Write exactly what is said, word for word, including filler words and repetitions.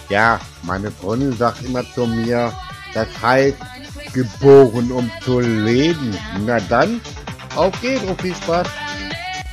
Ja, meine Freundin sagt immer zu mir, das heißt geboren um zu leben. Na dann, auf geht's und viel Spaß.